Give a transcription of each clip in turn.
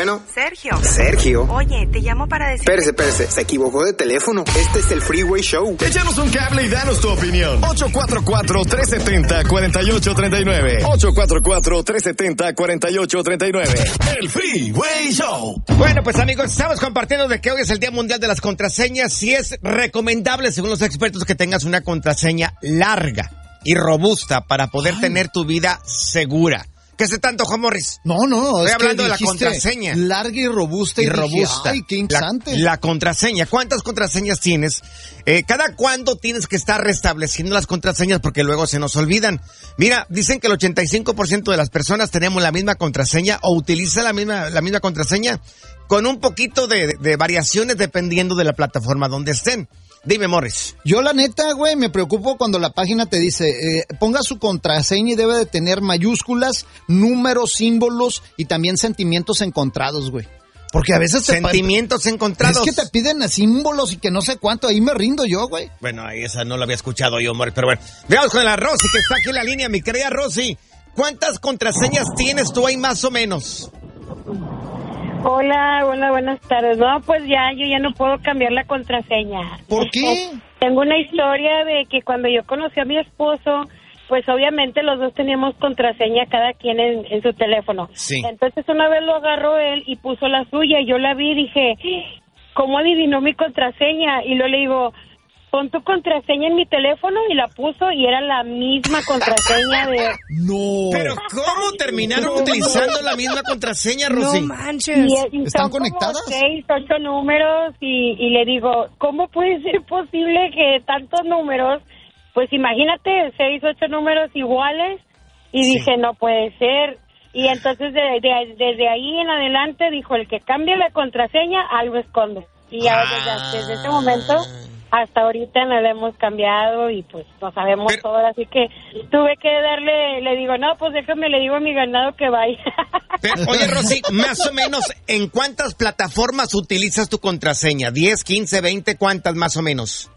Bueno. Sergio. Oye, te llamo para decir... Espérese, se equivocó de teléfono. Este es el Freeway Show. Échanos un cable y danos tu opinión. 844-370-4839. 844-370-4839. El Freeway Show. Bueno, pues amigos, estamos compartiendo de que hoy es el Día Mundial de las Contraseñas. Si es recomendable, según los expertos, que tengas una contraseña larga y robusta para poder tener tu vida segura. ¿Qué hace tanto, Juan Morris? No. Estoy hablando de la contraseña. Larga y robusta. robusta. Ay, qué interesante. La contraseña. ¿Cuántas contraseñas tienes? ¿Cada cuándo tienes que estar restableciendo las contraseñas? Porque luego se nos olvidan. Mira, dicen que el 85% de las personas tenemos la misma contraseña o utiliza la misma contraseña con un poquito de variaciones dependiendo de la plataforma donde estén. Dime, Morris. Yo la neta, güey, me preocupo cuando la página te dice, ponga su contraseña y debe de tener mayúsculas, números, símbolos y también sentimientos encontrados, güey. Porque a veces sentimientos encontrados. Es que te piden símbolos y que no sé cuánto, ahí me rindo yo, güey. Bueno, ahí esa no la había escuchado yo, Morris, pero bueno. Veamos con la Rosy, que está aquí en la línea, mi querida Rosy. ¿Cuántas contraseñas tienes tú ahí más o menos? Hola, buenas tardes. No, pues yo ya no puedo cambiar la contraseña. ¿Por qué? Tengo una historia de que cuando yo conocí a mi esposo, pues obviamente los dos teníamos contraseña cada quien en su teléfono. Sí. Entonces una vez lo agarró él y puso la suya y yo la vi y dije, ¿cómo adivinó mi contraseña? Y luego le digo, pon tu contraseña en mi teléfono y la puso y era la misma contraseña de... No. ¿Pero cómo terminaron utilizando la misma contraseña, Rosy? No manches. Y ¿Están son conectadas? Como 6, 8 números y le digo, ¿cómo puede ser posible que tantos números? Pues imagínate, 6, 8 números iguales y dije, no puede ser. Y entonces desde ahí en adelante dijo, el que cambie la contraseña, algo esconde. Y ya desde ese momento... Hasta ahorita no la hemos cambiado y pues no sabemos todo, así que tuve que le digo, no, pues déjame, le digo a mi ganado que vaya. Pero, oye, Rosy, más o menos, ¿en cuántas plataformas utilizas tu contraseña? ¿10, 15, 20? ¿Cuántas más o menos?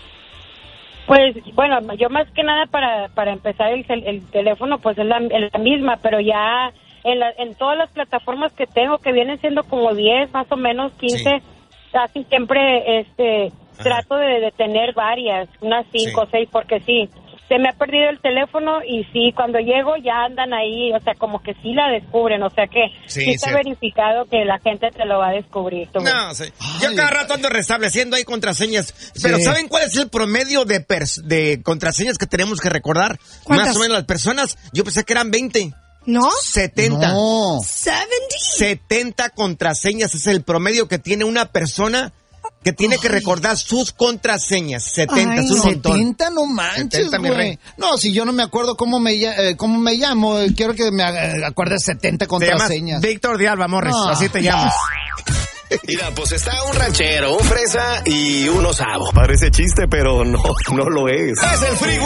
Pues, bueno, yo más que nada para empezar el teléfono, pues es la misma, pero ya en todas las plataformas que tengo, que vienen siendo como 10, más o menos 15, sí. Casi siempre, trato de tener varias, unas 5 o 6, porque sí, se me ha perdido el teléfono y sí, cuando llego ya andan ahí, o sea, como que sí la descubren, o sea que sí está verificado que la gente te lo va a descubrir. ¿Tú? No, sí. Yo cada rato ando restableciendo ahí contraseñas, pero ¿saben cuál es el promedio de contraseñas que tenemos que recordar? ¿Cuántas? Más o menos las personas, yo pensé que eran 20. ¿No? 70. No. 70 contraseñas es el promedio que tiene una persona que tiene que recordar sus contraseñas. 70, es un montón. 70, no manches, 70, güey. No, si yo no me acuerdo cómo me llamo, quiero que me acuerdes 70 contraseñas. Te llamas Víctor de Alba, Morris, así te llamas. Mira, pues está un ranchero, un fresa y un osavo. Parece chiste, pero no lo es. Es el Freeway